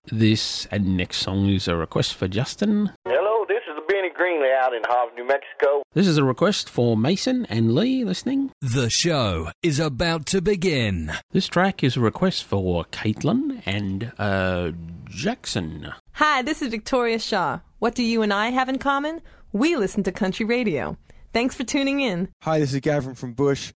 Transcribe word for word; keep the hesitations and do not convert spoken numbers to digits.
This and next song is a request for Justin. Hello, this is Benny Greenley out in Hobbs, New Mexico. This is a request for Mason and Lee listening. The show is about to begin. This track is a request for Caitlin and uh, Jackson. Hi, this is Victoria Shaw. What do you and I have in common? We listen to country radio. Thanks for tuning in. Hi, this is Gavin from Bush.